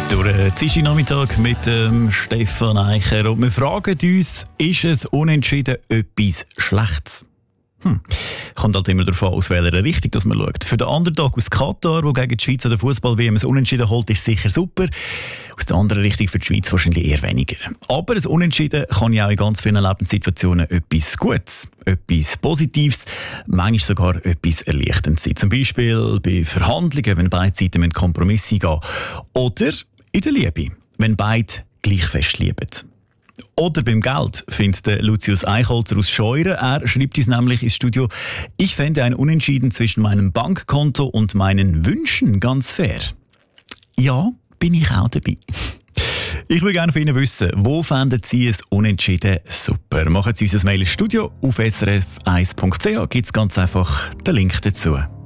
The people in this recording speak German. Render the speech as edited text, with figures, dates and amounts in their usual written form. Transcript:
Durch den Nachmittag mit Stefan Eicher. Und wir fragen uns, ist es unentschieden etwas Schlechtes? Kommt halt immer davon aus, welcher Richtung dass man schaut. Für den Underdog aus Katar, der gegen die Schweiz an der Fußball-WM ein Unentschieden holt, ist sicher super. Aus der anderen Richtung für die Schweiz wahrscheinlich eher weniger. Aber ein Unentschieden kann ja auch in ganz vielen Lebenssituationen etwas Gutes, etwas Positives, manchmal sogar etwas Erleichterndes sein. Zum Beispiel bei Verhandlungen, wenn beide Seiten mit Kompromisse eingehen. Oder in der Liebe, wenn beide gleich fest lieben. Oder beim Geld, findet der Lucius Eichholzer aus Scheuren. Er schreibt uns nämlich ins Studio: Ich fände ein Unentschieden zwischen meinem Bankkonto und meinen Wünschen ganz fair. Ja, bin ich auch dabei. Ich würde gerne von Ihnen wissen, wo fänden Sie es Unentschieden super? Machen Sie uns ein Mail ins Studio auf srf1.ch. Gibt es ganz einfach den Link dazu.